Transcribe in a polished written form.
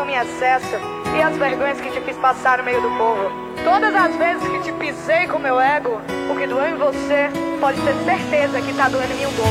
não me acessa e as vergonhas que te fiz passar no meio do povo. Todas as vezes que te pisei com meu ego, o que doeu em você, pode ter certeza que tá doendo em mim um pouco.